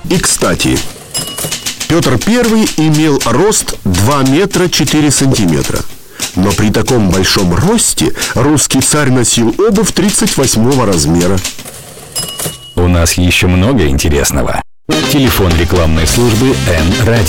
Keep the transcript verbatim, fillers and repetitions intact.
И, кстати, Петр Первый имел рост два метра четыре сантиметра. Но при таком большом росте русский царь носил обувь тридцать восьмого размера. У нас еще много интересного. Телефон рекламной службы Эн Радио.